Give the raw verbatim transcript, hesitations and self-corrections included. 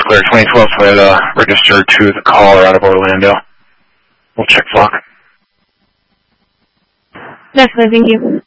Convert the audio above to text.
clear. twenty twelve Toyota registered to the caller out of Orlando. We'll check flock. Definitely, thank you.